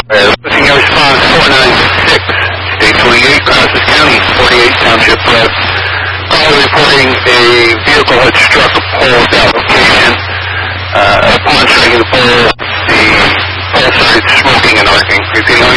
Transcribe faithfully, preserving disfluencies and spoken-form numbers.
Uh, Looking at response four nine six, State twenty-eight, Brazos County, forty-eight Township Road. Call reporting a vehicle had struck a pole at that location. Uh, upon striking the pole, the pole started smoking and arcing. Repeating